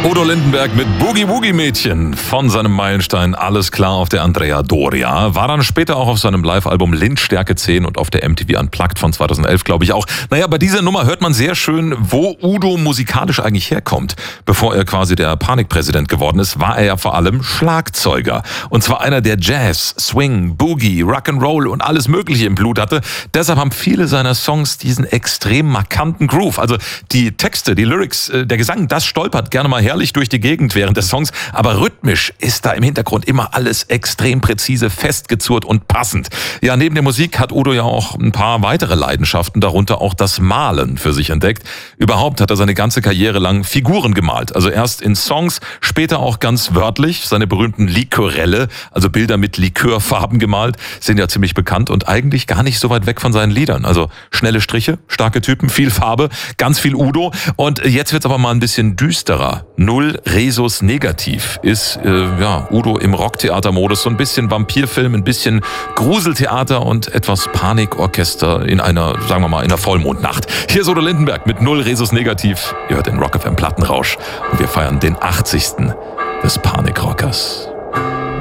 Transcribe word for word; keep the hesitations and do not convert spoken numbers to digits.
Udo Lindenberg mit Boogie Woogie Mädchen von seinem Meilenstein Alles klar auf der Andrea Doria. War dann später auch auf seinem Live-Album Lindstärke zehn und auf der M T V Unplugged von zweitausendelf, glaube ich auch. Naja, bei dieser Nummer hört man sehr schön, wo Udo musikalisch eigentlich herkommt. Bevor er quasi der Panikpräsident geworden ist, war er ja vor allem Schlagzeuger. Und zwar einer, der Jazz, Swing, Boogie, Rock'n'Roll und alles Mögliche im Blut hatte. Deshalb haben viele seiner Songs diesen extrem markanten Groove. Also die Texte, die Lyrics, der Gesang, das stolpert gerne mal herrlich durch die Gegend während des Songs, aber rhythmisch ist da im Hintergrund immer alles extrem präzise, festgezurrt und passend. Ja, neben der Musik hat Udo ja auch ein paar weitere Leidenschaften, darunter auch das Malen für sich entdeckt. Überhaupt hat er seine ganze Karriere lang Figuren gemalt, also erst in Songs, später auch ganz wörtlich. Seine berühmten Liquorelle, also Bilder mit Likörfarben gemalt, sind ja ziemlich bekannt und eigentlich gar nicht so weit weg von seinen Liedern. Also schnelle Striche, starke Typen, viel Farbe, ganz viel Udo. Und jetzt wird's aber mal ein bisschen düsterer. Null Resus Negativ ist äh, ja Udo im Rocktheatermodus, so ein bisschen Vampirfilm, ein bisschen Gruseltheater und etwas Panikorchester in einer, sagen wir mal, in einer Vollmondnacht. Hier ist Udo Lindenberg mit Null Resus Negativ. Ihr hört den Rock F M Plattenrausch und wir feiern den achtzigsten des Panikrockers.